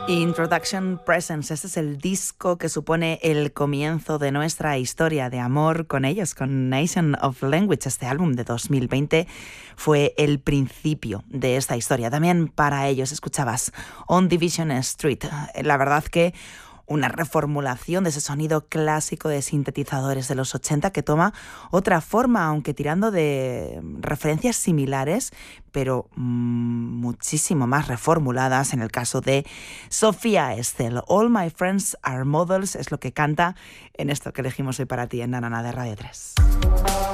Introduction Presence, este es el disco que supone el comienzo de nuestra historia de amor con ellos, con Nation of Language. Este álbum de 2020 fue el principio de esta historia. También para ellos escuchabas On Division Street. La verdad que una reformulación de ese sonido clásico de sintetizadores de los 80 que toma otra forma, aunque tirando de referencias similares, pero muchísimo más reformuladas en el caso de Sofía Estelle. All My Friends Are Models es lo que canta en esto que elegimos hoy para ti en Na Na Na de Radio 3.